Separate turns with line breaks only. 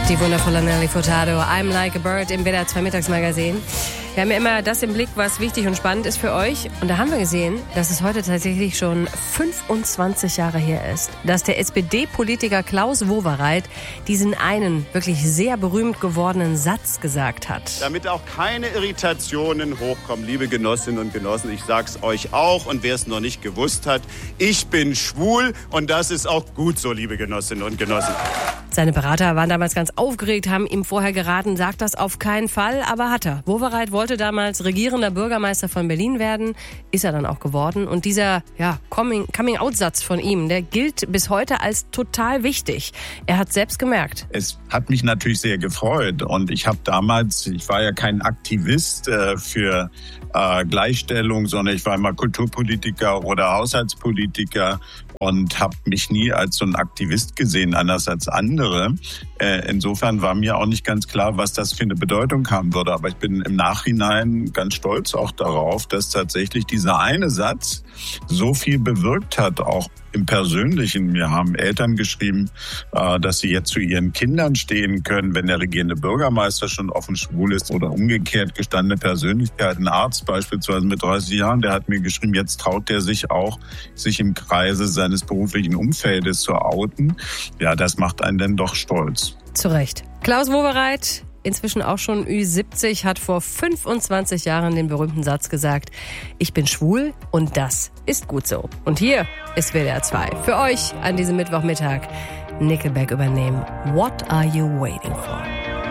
Die wundervolle Nelly Furtado, I'm Like a Bird im WDR 2 Mittagsmagazin. Wir haben ja immer das im Blick, was wichtig und spannend ist für euch. Und da haben wir gesehen, dass es heute tatsächlich schon 25 Jahre her ist, dass der SPD-Politiker Klaus Wowereit diesen einen wirklich sehr berühmt gewordenen Satz gesagt hat.
Damit auch keine Irritationen hochkommen, liebe Genossinnen und Genossen, ich sag's euch auch und wer es noch nicht gewusst hat, ich bin schwul und das ist auch gut so, liebe Genossinnen und Genossen.
Seine Berater waren damals ganz aufgeregt, haben ihm vorher geraten, sagt das auf keinen Fall, aber hat er. Wowereit wollte damals regierender Bürgermeister von Berlin werden, ist er dann auch geworden. Und dieser Coming-out-Satz von ihm, der gilt bis heute als total wichtig. Er hat selbst gemerkt.
Es hat mich natürlich sehr gefreut und ich war ja kein Aktivist für Gleichstellung, sondern ich war immer Kulturpolitiker oder Haushaltspolitiker und habe mich nie als so ein Aktivist gesehen, anders als andere. Insofern war mir auch nicht ganz klar, was das für eine Bedeutung haben würde. Aber ich bin im Nachhinein ganz stolz auch darauf, dass tatsächlich dieser eine Satz so viel bewirkt hat, auch im Persönlichen. Mir haben Eltern geschrieben, dass sie jetzt zu ihren Kindern stehen können, wenn der regierende Bürgermeister schon offen schwul ist oder umgekehrt gestandene Persönlichkeit. Ein Arzt beispielsweise mit 30 Jahren, der hat mir geschrieben, jetzt traut der sich auch, sich im Kreise seines beruflichen Umfeldes zu outen. Ja, das macht einen dann doch stolz.
Zu Recht. Klaus Wowereit, inzwischen auch schon Ü70, hat vor 25 Jahren den berühmten Satz gesagt, ich bin schwul und das ist gut so. Und hier ist WDR 2 für euch an diesem Mittwochmittag. Nickelback übernehmen. What are you waiting for?